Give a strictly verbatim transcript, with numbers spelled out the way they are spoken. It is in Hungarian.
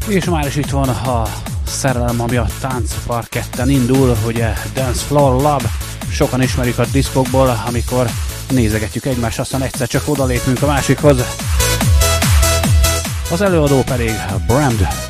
És már is itt van a szerelem, ami a táncparketten indul, ugye Dance Floor Love. Sokan ismerik a diszkokból, amikor nézegetjük egymást, aztán egyszer csak odalépünk a másikhoz. Az előadó pedig Brand.